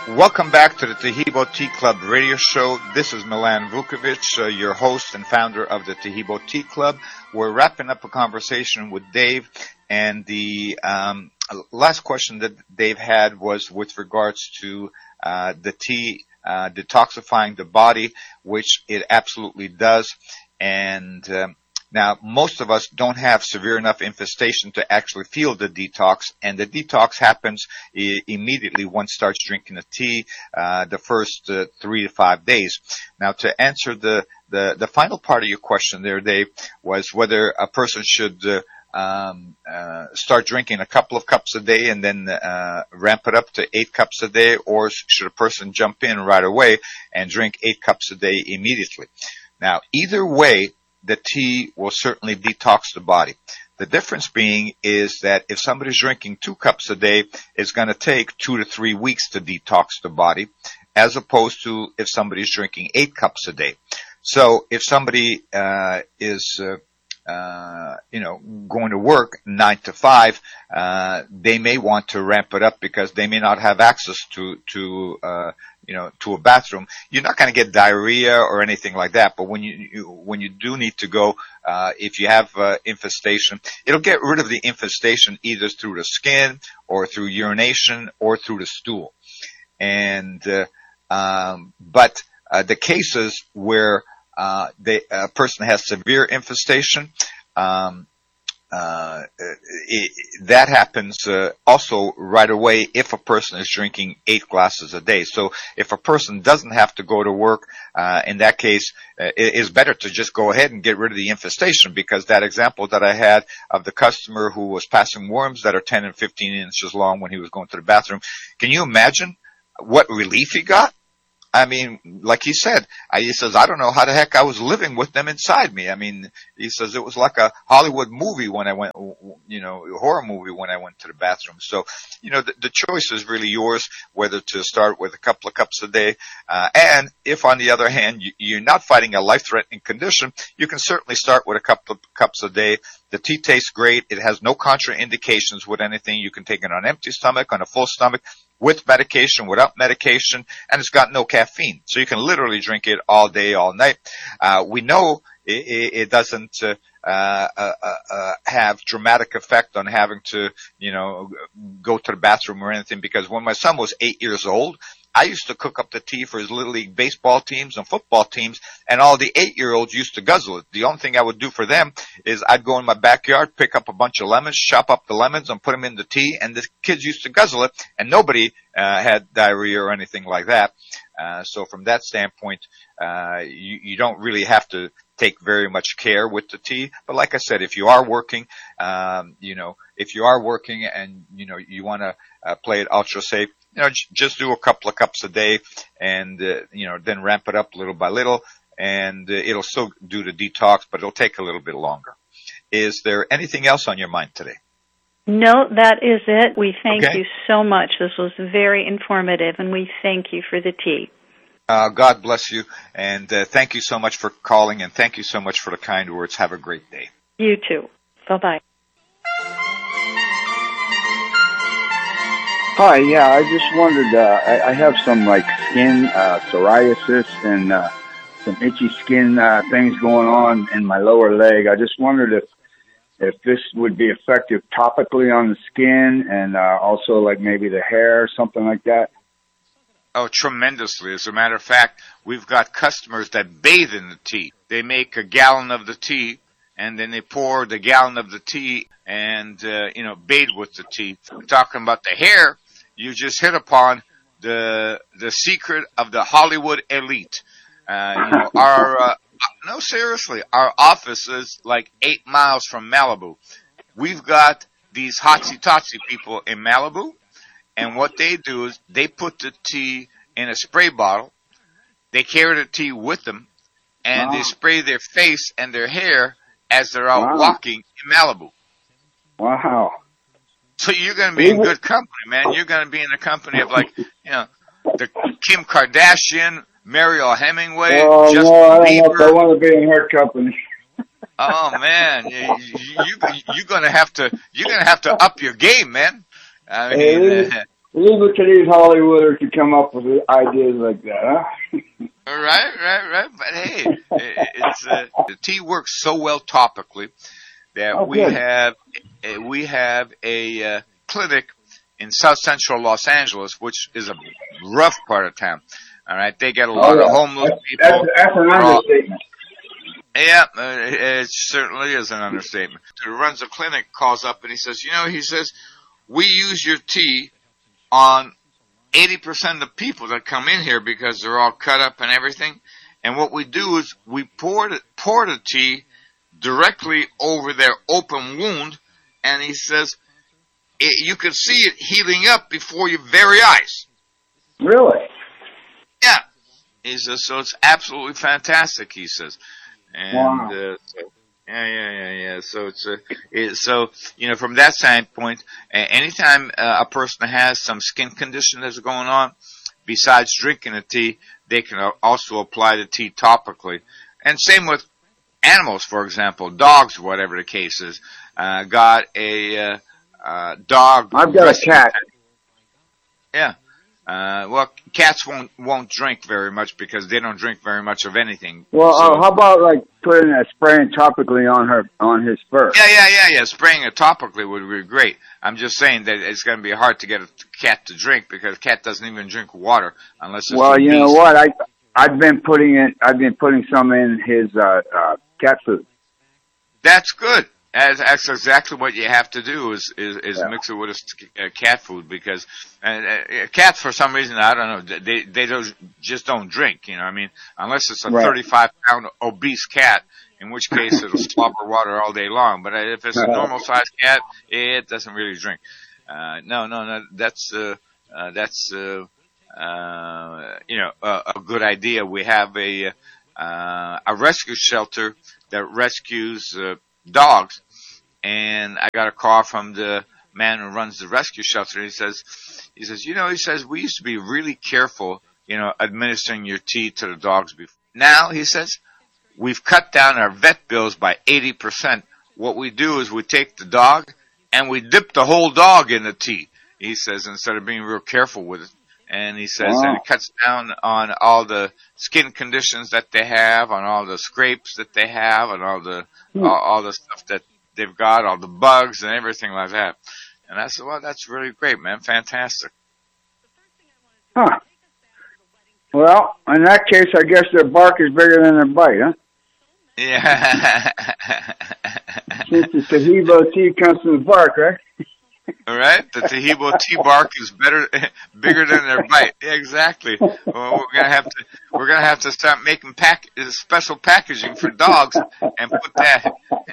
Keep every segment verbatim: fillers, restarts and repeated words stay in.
Welcome back to the Taheebo Tea Club radio show. This is Milan Vukovic, uh, your host and founder of the Taheebo Tea Club. We're wrapping up a conversation with Dave, and the um, last question that Dave had was with regards to uh, the tea uh, detoxifying the body, which it absolutely does. And um, now, most of us don't have severe enough infestation to actually feel the detox, and the detox happens I- immediately one starts drinking the tea, uh, the first uh, three to five days. Now, to answer the, the, the final part of your question there, Dave, was whether a person should uh, um, uh, start drinking a couple of cups a day and then uh, ramp it up to eight cups a day, or should a person jump in right away and drink eight cups a day immediately? Now, either way, the tea will certainly detox the body. The difference being is that if somebody's drinking two cups a day, it's going to take two to three weeks to detox the body, as opposed to if somebody's drinking eight cups a day. So if somebody uh, is, uh, uh, you know, going to work nine to five, uh, they may want to ramp it up because they may not have access to to uh, you know, to a bathroom. You're not going to get diarrhea or anything like that, but when you, you when you do need to go, uh, if you have uh, infestation, it'll get rid of the infestation either through the skin or through urination or through the stool. And, uh, um, but, uh, the cases where, uh, they, a person has severe infestation, um, Uh, it, that happens uh, also right away if a person is drinking eight glasses a day. So if a person doesn't have to go to work, uh, in that case, uh, it is better to just go ahead and get rid of the infestation, because that example that I had of the customer who was passing worms that are ten and fifteen inches long when he was going to the bathroom, can you imagine what relief he got? I mean, like he said, I, he says, I don't know how the heck I was living with them inside me. I mean, he says it was like a Hollywood movie when I went, you know, a horror movie when I went to the bathroom. So, you know, the, the choice is really yours, whether to start with a couple of cups a day. Uh, and if on the other hand, you, you're not fighting a life-threatening condition, you can certainly start with a couple of cups a day. The tea tastes great. It has no contraindications with anything. You can take it on an empty stomach, on a full stomach, with medication, without medication, and it's got no caffeine. So you can literally drink it all day, all night. Uh, we know it, it doesn't uh, uh, uh, uh, have dramatic effect on having to, you know, go to the bathroom or anything, because when my son was eight years old, I used to cook up the tea for his little league baseball teams and football teams, and all the eight-year-olds used to guzzle it. The only thing I would do for them is I'd go in my backyard, pick up a bunch of lemons, chop up the lemons, and put them in the tea, and the kids used to guzzle it, and nobody uh, had diarrhea or anything like that. Uh, so from that standpoint, uh, you, you don't really have to take very much care with the tea. But like I said, if you are working, um, you know, if you are working and, you know, you want to uh, play it ultra safe, you know, j- just do a couple of cups a day and, uh, you know, then ramp it up little by little, and uh, it'll still do the detox, but it'll take a little bit longer. Is there anything else on your mind today? No, that is it. We thank Okay. you so much. This was very informative, and we thank you for the tea. Uh, God bless you, and uh, thank you so much for calling, and thank you so much for the kind words. Have a great day. You too. Bye-bye. Hi, yeah, I just wondered, uh, I, I have some, like, skin uh, psoriasis and uh, some itchy skin uh, things going on in my lower leg. I just wondered if if this would be effective topically on the skin and uh, also, like, maybe the hair, something like that. Oh, tremendously. As a matter of fact, we've got customers that bathe in the tea. They make a gallon of the tea, and then they pour the gallon of the tea and, uh, you know, bathe with the tea. We're talking about the hair. You just hit upon the the secret of the Hollywood elite. Uh, you know, our, uh, no, seriously, our office is like eight miles from Malibu. We've got these hotsy-totsy people in Malibu, and what they do is they put the tea in a spray bottle. They carry the tea with them, and Wow. they spray their face and their hair as they're out Wow. walking in Malibu. Wow. So you're going to be in good company, man. You're going to be in the company of, like, you know, the Kim Kardashian, Mariel Hemingway, Oh, Justin no, I don't know if I Bieber. want to be in her company. Oh man, you, you you're going to have to you're going to have to up your game, man. I mean, Hey, uh, Leave it to these Hollywooders to come up with ideas like that, huh? Right, right, right. But hey, it's uh, the tea works so well topically that oh, we good. have we have a uh, clinic in South Central Los Angeles, which is a rough part of town. All right, they get a lot oh, yeah. of homeless that's, people. That's, that's an understatement. Yeah, uh, it certainly is an understatement. Who runs a clinic calls up and he says, you know, he says, we use your tea on eighty percent of the people that come in here because they're all cut up and everything. And what we do is we pour the, pour the tea directly over their open wound. And he says, it, you can see it healing up before your very eyes. Really? Yeah. He says, so it's absolutely fantastic, he says. And, wow. uh, so, yeah, yeah, yeah, yeah. So it's a, it, so, you know, from that standpoint, anytime uh, a person has some skin condition that's going on, besides drinking the tea, they can also apply the tea topically. And same with animals, for example, dogs, whatever the case is. Uh, got a, uh, uh, dog. I've got a cat. Yeah. Uh, well, cats won't won't drink very much because they don't drink very much of anything. Well, so, uh, how about like putting a spraying topically on her on his fur? Yeah, yeah, yeah, yeah. Spraying it topically would be great. I'm just saying that it's going to be hard to get a cat to drink because a cat doesn't even drink water unless it's. Well, you beast. know what? I I've been putting it. I've been putting some in his uh, uh, cat food. That's good. That's, that's exactly what you have to do is is, is yeah. mix it with a, a cat food because uh, uh, cats for some reason I don't know they they don't just don't drink, you know what I mean, unless it's a right. thirty-five pound obese cat, in which case it'll slobber water all day long. But if it's a normal sized cat, it doesn't really drink. Uh, no, no, no. That's uh, uh, that's uh, uh, you know a, a good idea. We have a uh, a rescue shelter that rescues uh, dogs. And I got a call from the man who runs the rescue shelter. He says, he says, you know, he says, we used to be really careful, you know, administering your tea to the dogs before. Now, he says, we've cut down our vet bills by eighty percent. What we do is we take the dog and we dip the whole dog in the tea. He says, instead of being real careful with it. And he says wow. that it cuts down on all the skin conditions that they have, on all the scrapes that they have, and all the, hmm. all, all the stuff that they've got, all the bugs and everything like that. And I said, well, that's really great, man. Fantastic. Huh. Well, in that case, I guess their bark is bigger than their bite, huh? Yeah. Since the Taheebo tea comes from the bark, right? All right. The Taheebo tea bark is better, bigger than their bite. Yeah, exactly. Well, we're gonna have to, we're gonna have to start making pack, special packaging for dogs and put that.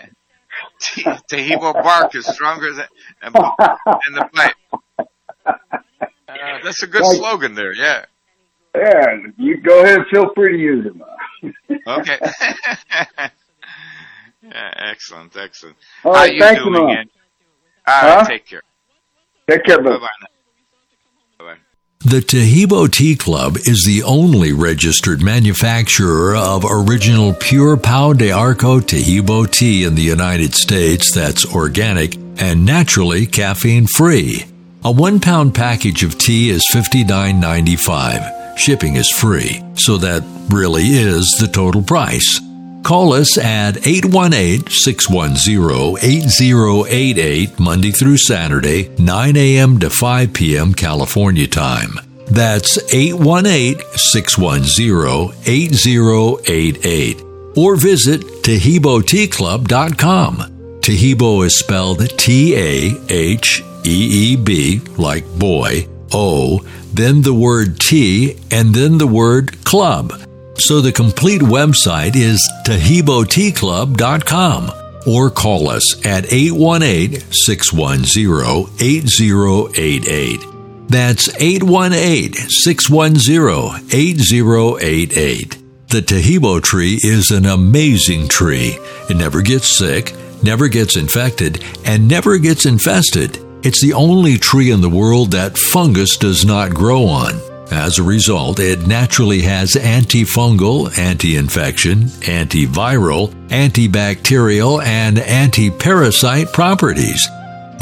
Taheebo bark is stronger than, than the bite. Uh, that's a good like, slogan there, yeah. Yeah, you go ahead and feel free to use it. Okay. Yeah, excellent, excellent. All right, How you thanks doing, a lot. All right, huh? take care. Take care, bud. Bye-bye now. Bye-bye. The Taheebo Tea Club is the only registered manufacturer of original pure Pau de Arco Taheebo tea in the United States that's organic and naturally caffeine-free. A one-pound package of tea is fifty-nine ninety-five. Shipping is free, so that really is the total price. Call us at eight one eight, six one zero, eight zero eight eight Monday through Saturday, nine a.m. to five p.m. California time. That's eight one eight, six one zero, eight zero eight eight. Or visit Taheebo Tea Club dot com. Taheebo is spelled T A H E E B, like boy, O, then the word tea, and then the word club. So the complete website is Taheebo Tea Club dot com or call us at eight one eight, six one zero, eight zero eight eight. That's eight one eight, six one zero, eight zero eight eight. The Taheebo tree is an amazing tree. It never gets sick, never gets infected, and never gets infested. It's the only tree in the world that fungus does not grow on. As a result, it naturally has antifungal, anti-infection, antiviral, antibacterial, and anti-parasite properties.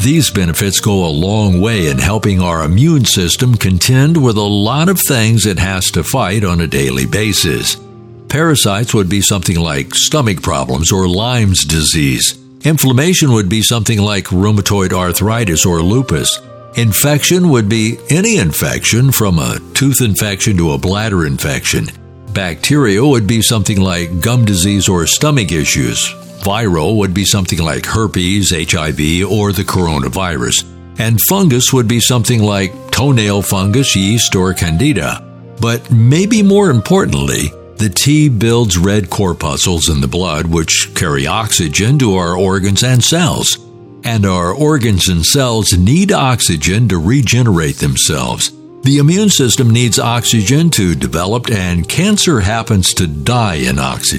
These benefits go a long way in helping our immune system contend with a lot of things it has to fight on a daily basis. Parasites would be something like stomach problems or Lyme's disease. Inflammation would be something like rheumatoid arthritis or lupus. Infection would be any infection from a tooth infection to a bladder infection. Bacteria would be something like gum disease or stomach issues. Viral would be something like herpes, H I V, or the coronavirus. And fungus would be something like toenail fungus, yeast, or candida. But maybe more importantly, the tea builds red corpuscles in the blood which carry oxygen to our organs and cells. And our organs and cells need oxygen to regenerate themselves. The immune system needs oxygen to develop, and cancer happens to die in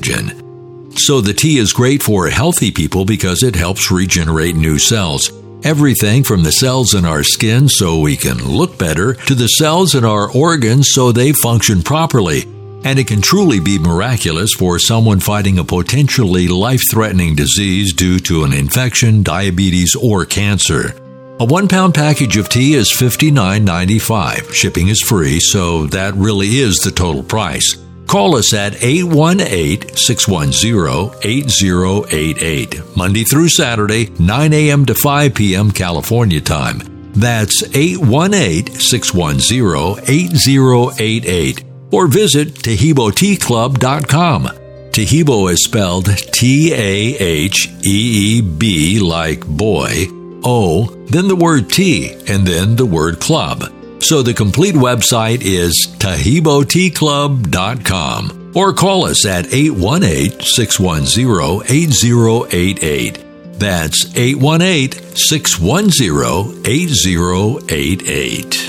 oxygen. So the tea is great for healthy people because it helps regenerate new cells. Everything from the cells in our skin so we can look better to the cells in our organs so they function properly. And it can truly be miraculous for someone fighting a potentially life-threatening disease due to an infection, diabetes, or cancer. A one-pound package of tea is fifty-nine ninety-five. Shipping is free, so that really is the total price. Call us at eight one eight, six one zero, eight zero eight eight. Monday through Saturday, nine a.m. to five p.m. California time. That's eight one eight, six one zero, eight zero eight eight. Or visit Taheebo Tea Club dot com. Taheebo is spelled T A H E E B like boy, O, then the word tea, and then the word club. So the complete website is Taheebo Tea Club dot com. Or call us at eight one eight, six one zero, eight zero eight eight. That's eight one eight, six one zero, eight zero eight eight.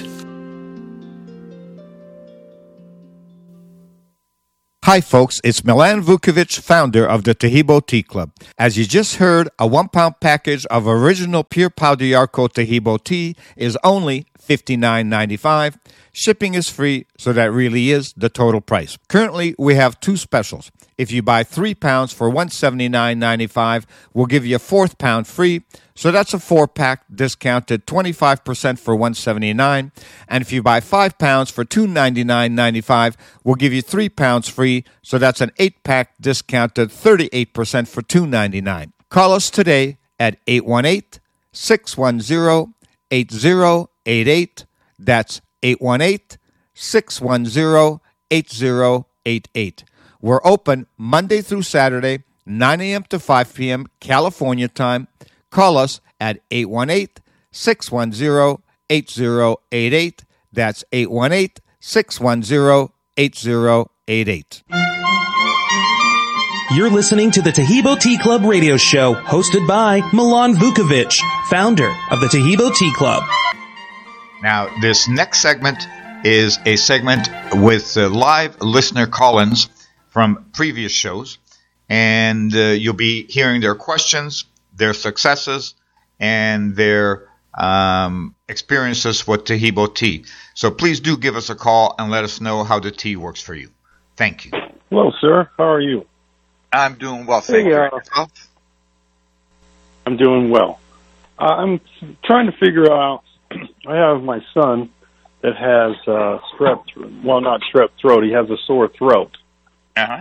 Hi folks, it's Milan Vukovic, founder of the Taheebo Tea Club. As you just heard, a one-pound package of original Pure Pau d'Arco Taheebo tea is only fifty-nine ninety-five. Shipping is free, so that really is the total price. Currently, we have two specials. If you buy three pounds for one hundred seventy-nine ninety-five, we'll give you a fourth pound free. So that's a four-pack discounted twenty-five percent for one hundred seventy-nine dollars. And if you buy five pounds for two hundred ninety-nine ninety-five, we'll give you three pounds free. So that's an eight-pack discounted thirty-eight percent for two hundred ninety-nine dollars. Call us today at eight one eight, six one zero, eight zero eight eight. That's eight one eight, six one zero, eight zero eight eight. We're open Monday through Saturday, nine a.m. to five p.m. California time. Call us at eight one eight, six one zero, eight zero eight eight. That's eight one eight, six one zero, eight zero eight eight. You're listening to the Taheebo Tea Club radio show, hosted by Milan Vukovic, founder of the Taheebo Tea Club. Now, this next segment is a segment with uh, live listener call-ins from previous shows, and uh, you'll be hearing their questions, their successes, and their um, experiences with Taheebo tea. So please do give us a call and let us know how the tea works for you. Thank you. Hello, sir. How are you? I'm doing well, thank hey, you. Uh, I'm doing well. Uh, I'm trying to figure out, I have my son that has uh, strep, well, not strep throat, he has a sore throat. Uh-huh.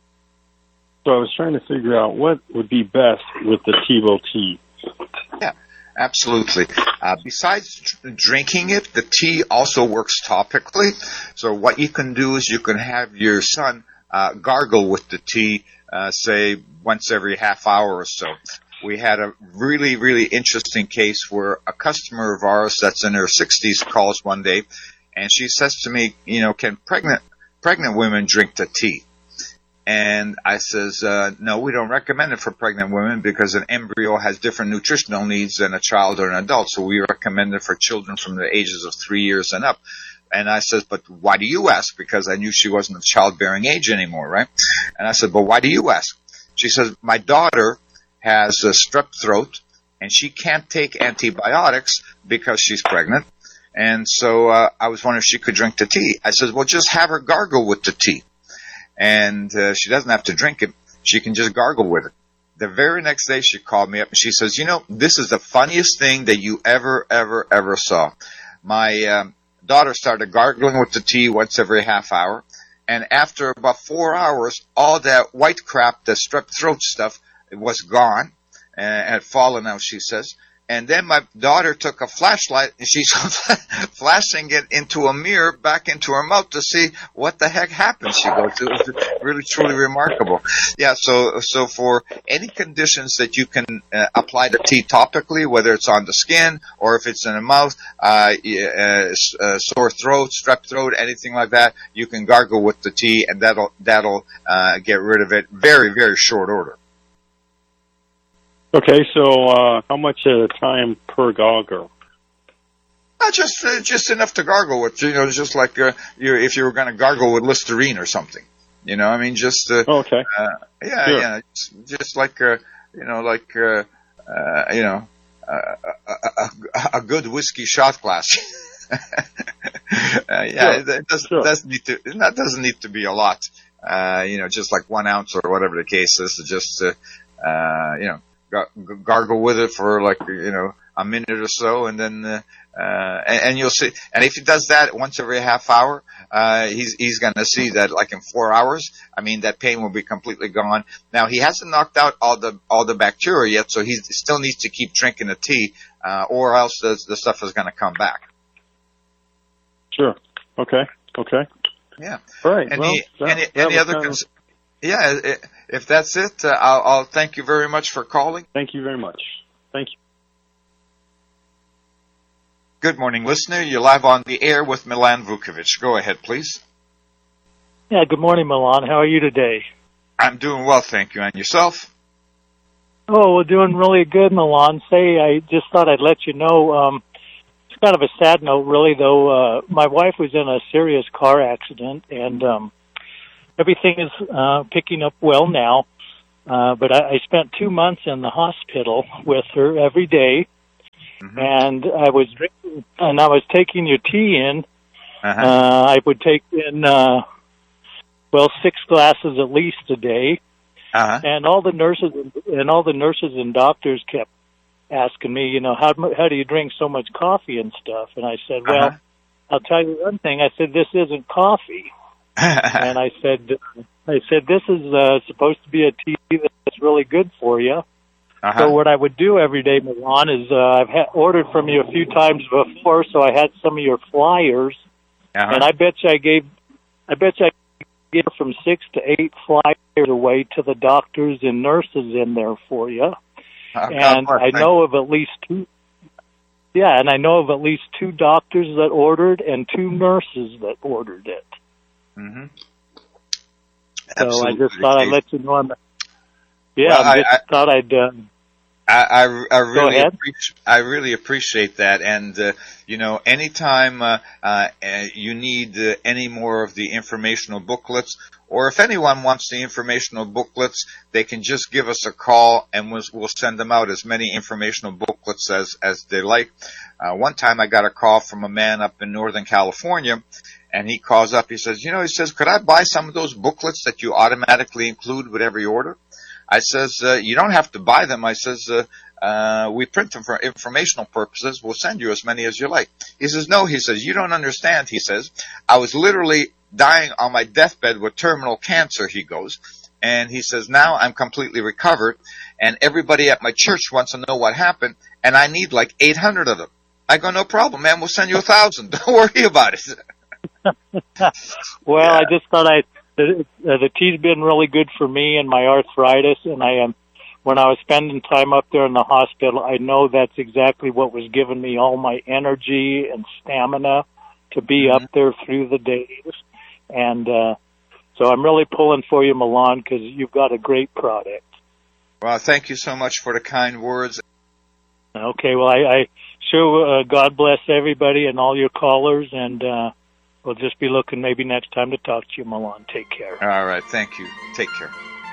So I was trying to figure out what would be best with the Taheebo tea. Yeah, absolutely. Uh, besides drinking it, the tea also works topically. So what you can do is you can have your son uh, gargle with the tea, uh, say, once every half hour or so. We had a really, really interesting case where a customer of ours that's in her sixties calls one day, and she says to me, you know, can pregnant pregnant women drink the tea? And I says, uh, no, we don't recommend it for pregnant women because an embryo has different nutritional needs than a child or an adult. So we recommend it for children from the ages of three years and up. And I says, but why do you ask? Because I knew she wasn't of childbearing age anymore, right? And I said, but why do you ask? She says, my daughter has a strep throat and she can't take antibiotics because she's pregnant. And so uh, I was wondering if she could drink the tea. I said, well, just have her gargle with the tea. And uh, she doesn't have to drink it. She can just gargle with it. The very next day she called me up and she says, you know, this is the funniest thing that you ever, ever, ever saw. My um, daughter started gargling with the tea once every half hour. And after about four hours, all that white crap, the strep throat stuff, was gone and had fallen out, she says. And then my daughter took a flashlight and she's flashing it into a mirror back into her mouth to see what the heck happened. She goes, it was really, truly remarkable. Yeah, so so for any conditions that you can uh, apply the tea topically, whether it's on the skin or if it's in the mouth, uh, uh, uh, sore throat, strep throat, anything like that, you can gargle with the tea and that'll that'll uh, get rid of it very, very short order. Okay, so uh, how much at a time per gargle? Not just uh, just enough to gargle with, you know, just like uh, you, if you were going to gargle with Listerine or something. You know, I mean, just uh, oh, okay, uh, yeah, sure. yeah, just, just like uh, you know, like uh, uh, you know, uh, a, a, a good whiskey shot glass. uh, yeah, sure. it doesn't, sure. doesn't need to. That doesn't need to be a lot. Uh, you know, just like one ounce or whatever the case is. Just uh, uh, you know. Gargle with it for like, you know, a minute or so, and then uh, uh, and, and you'll see. And if he does that once every half hour, uh, he's he's going to see that like in four hours. I mean, that pain will be completely gone. Now he hasn't knocked out all the all the bacteria yet, so he still needs to keep drinking the tea, uh, or else the, the stuff is going to come back. Sure. Okay. Okay. Yeah. All right. Any well, that, any, that any other? Kind Cons- of... Yeah. It, If that's it, uh, I'll, I'll thank you very much for calling. Thank you very much. Thank you. Good morning, listener. You're live on the air with Milan Vukovic. Go ahead, please. Yeah, good morning, Milan. How are you today? I'm doing well, thank you. And yourself? Oh, we're doing really good, Milan. Say, I just thought I'd let you know, um, it's kind of a sad note, really, though. Uh, my wife was in a serious car accident, and um everything is uh, picking up well now, uh, but I, I spent two months in the hospital with her every day, mm-hmm. and I was drinking, and I was taking your tea in. Uh-huh. Uh, I would take in, uh, well, six glasses at least a day, uh-huh. and all the nurses and all the nurses and doctors kept asking me, you know, how how do you drink so much coffee and stuff? And I said, well, uh-huh. I'll tell you one thing. I said, this isn't coffee. And I said, I said, this is uh, supposed to be a tea that's really good for you. Uh-huh. So what I would do every day, Milan, is uh, I've ha- ordered from you a few times before, so I had some of your flyers, uh-huh. and I bet you I gave, I bet you I gave from six to eight flyers away to the doctors and nurses in there for you. Uh, and I know of at least two. Yeah, and I know of at least two doctors that ordered and two nurses that ordered it. Mm-hmm. So I just thought I'd let you know. I'm, yeah, well, I just I, thought I'd. Uh, I, I, I really appreciate I really appreciate that, and uh, you know, anytime uh, uh, you need uh, any more of the informational booklets, or if anyone wants the informational booklets, they can just give us a call, and we'll, we'll send them out as many informational booklets as as they like. Uh, one time, I got a call from a man up in Northern California. And he calls up, he says, you know, he says, could I buy some of those booklets that you automatically include with every order? I says, uh, you don't have to buy them. I says, uh, uh, we print them for informational purposes. We'll send you as many as you like. He says, no, he says, you don't understand. He says, I was literally dying on my deathbed with terminal cancer, he goes. And he says, now I'm completely recovered. And everybody at my church wants to know what happened. And I need like eight hundred of them. I go, no problem, man. We'll send you a thousand. Don't worry about it. well, yeah. I just thought I the, uh, the tea's been really good for me and my arthritis, and I am. Um, when I was spending time up there in the hospital, I know that's exactly what was giving me all my energy and stamina to be mm-hmm. up there through the days, and uh, so I'm really pulling for you, Milan, because you've got a great product. Well, thank you so much for the kind words. Okay, well, I, I sure uh, God bless everybody and all your callers, and. Uh, We'll just be looking maybe next time to talk to you, Milan. Take care. All right. Thank you. Take care.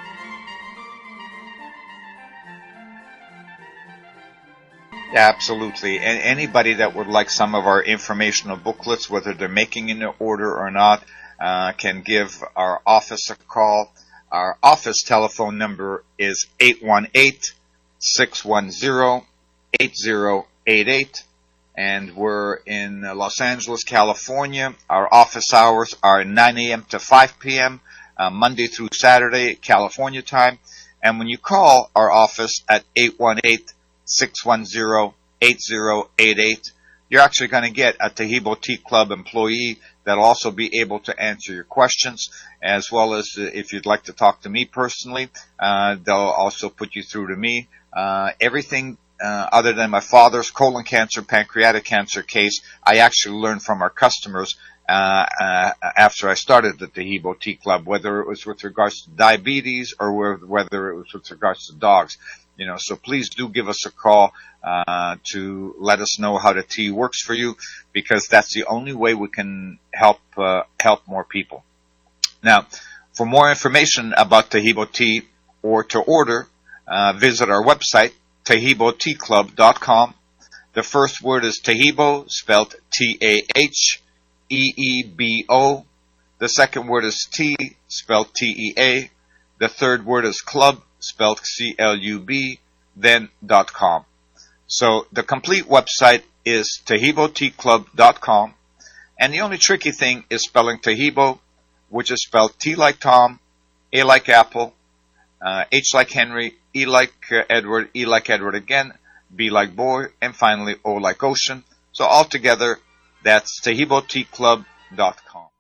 Yeah, absolutely. And anybody that would like some of our informational booklets, whether they're making an order or not, uh, can give our office a call. Our office telephone number is eight one eight, six one zero, eight zero eight eight. And we're in Los Angeles, California. Our office hours are nine a.m. to five p.m., uh, Monday through Saturday, California time. And when you call our office at eight one eight, six one zero, eight zero eight eight, you're actually going to get a Taheebo Tea Club employee that'll also be able to answer your questions, as well as uh, if you'd like to talk to me personally, uh, they'll also put you through to me. Uh, everything Uh, other than my father's colon cancer, pancreatic cancer case, I actually learned from our customers uh, uh, after I started the Taheebo Tea Club, whether it was with regards to diabetes or whether it was with regards to dogs. You know, so please do give us a call uh, to let us know how the tea works for you, because that's the only way we can help uh, help more people. Now, for more information about Taheebo Tea or to order, uh, visit our website, Taheebo Tea Club dot com. The first word is Taheebo, spelled T A H E E B O. The second word is tea, spelled T E A. The third word is club, spelled C L U B, then .com. So the complete website is Taheebo Tea Club dot com. And the only tricky thing is spelling Taheebo, which is spelled T like Tom, A like Apple, uh, H like Henry, E like uh, Edward, E like Edward again, B like boy, and finally O like ocean. So altogether, that's Taheebo Tea Club dot com.